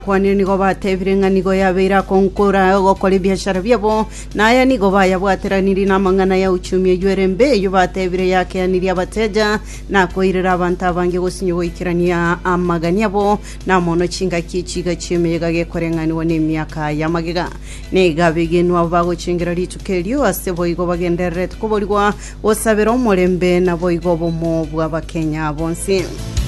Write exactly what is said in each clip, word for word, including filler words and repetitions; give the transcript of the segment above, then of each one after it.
Kwani nigo batebirenga nigo yabeira konkora gokora biashara byabo naya nigo bayabwateraniri namangana ya uchumi y'urembe yo batebire yake aniri abateja na koirira abantu abange gosinyo goikirania amagani abo na mono chinga kichiga chimega gekorengani wone myaka yamagega nega bigenwa bago chingira ritukelyo asebo igo bagendere kuborirwa osabera omurembe na boigo bomo bwa bakenya bonsi.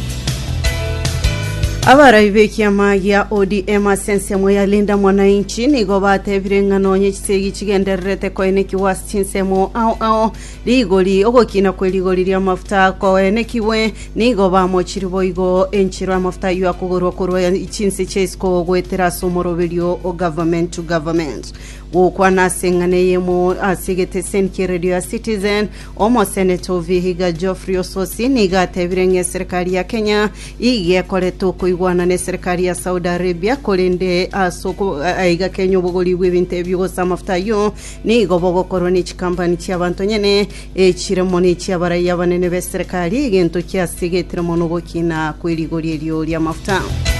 Abaraibe kiama ya O D M asense moya linda mwananchi nigo batebirenga nonye kisegi kigenderete ko ene kiwasinsemo au au ligoli ogokina kweligoli lya mafuta ko ene kiwe nigo bamochiri boigo enchiro mafuta yo akugorwa kurwa ichinse chesko gwetera somorovelio o government to government ukwa nasengane yemo asigete senki radio Citizen omo senator Vihiga Geoffrey Ososi niga tebirenge serikali ya Kenya ige koleto kuigwana ne serikali ya Saudi Arabia kolende asoko aiga Kenya bogoli bw'ebinte byo samafuta yo nigo bogo koroni chikampani cy'abantu nyene e chiremoni cy'abarayi abanene be serikali gento cyasigete mono gokina kweligoli lyo lya mafuta.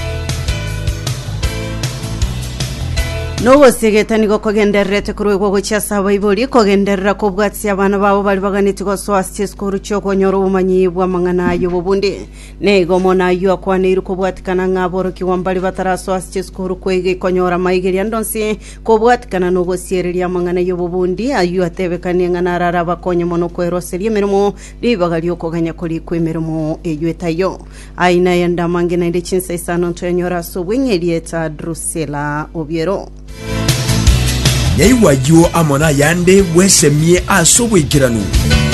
Novo segeta nigo kogenderete kurwego gochasa bayiboli kogenderera ko bwatsi abana babo bali baganiti go swasti skuru cyo konyoro umanyi bwa mangana yo bobundi nego mona yo akwane iruko bwatikana ngaboro kiwambali batara swasti skuru kwege konyora maigeri andonsi ko bwatikana no gosiereria mangana yo bobundi ayu atebekanye ngana rara bakonye mono kwero serie merimo libagali yo koganya kuri kwemerimo eyetayo aina yenda mangena inde chinsa isano ntonyora so bwenyerieta Drusela Obiero Nyai wajo amona yande wesemie asobwe kiranu